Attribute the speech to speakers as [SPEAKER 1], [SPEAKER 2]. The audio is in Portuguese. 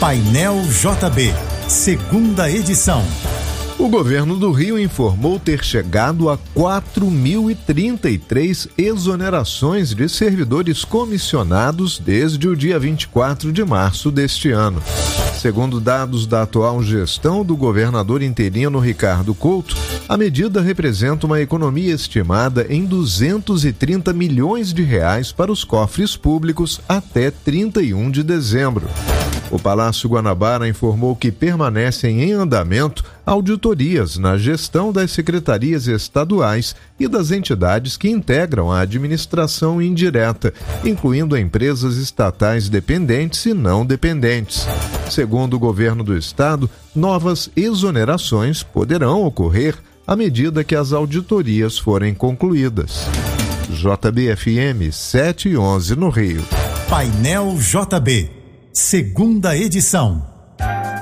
[SPEAKER 1] Painel JB, segunda edição.
[SPEAKER 2] O governo do Rio informou ter chegado a 4.033 exonerações de servidores comissionados desde o dia 24 de março deste ano. Segundo dados da atual gestão do governador interino Ricardo Couto, a medida representa uma economia estimada em 230 milhões de reais para os cofres públicos até 31 de dezembro. O Palácio Guanabara informou que permanecem em andamento auditorias na gestão das secretarias estaduais e das entidades que integram a administração indireta, incluindo empresas estatais dependentes e não dependentes. Segundo o governo do estado, novas exonerações poderão ocorrer à medida que as auditorias forem concluídas. JB-FM 711 no Rio.
[SPEAKER 1] Painel JB, segunda edição.